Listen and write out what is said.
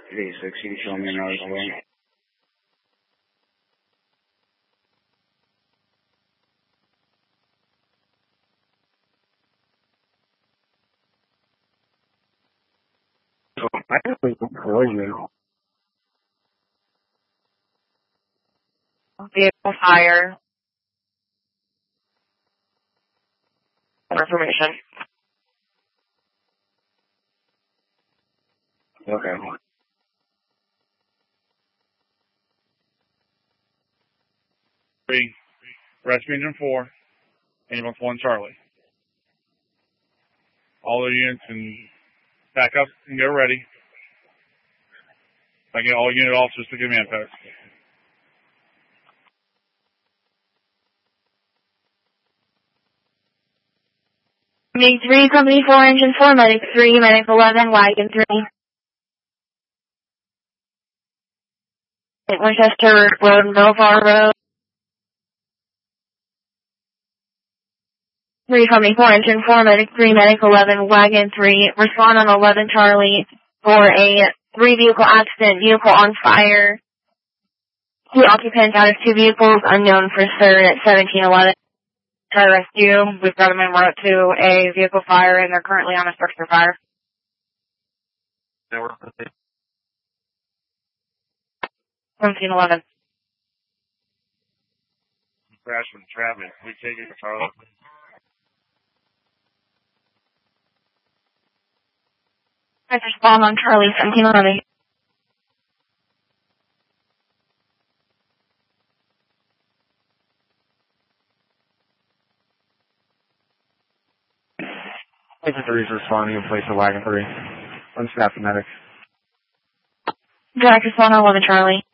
3-6, you can show me another way. I just wait for you. Vehicle fire. More information. Okay. Three. Rescue Engine 4. Ambulance 1 Charlie. All the units and back up and get ready. I get all unit officers to give manifest. Medic 3, Company 4, Engine 4, Medic 3, Medic 11, Wagon 3. Winchester Road, Melvar Road. 3, Company 4, Engine 4, Medic 3, Medic 11, Wagon 3. Respond on 11 Charlie for a 3-vehicle accident, vehicle on fire. 2 occupants out of 2 vehicles, unknown for third at 1711. Rescue. We've got them en route to a vehicle fire, and they're currently on a structure fire. 1711. Crash with traffic. We take it to Charlie. I just spawned on Charlie, 1711. Agent 3 is responding in place of Wagon 3. Unstaffed medic. Direct respond on 11 Charlie.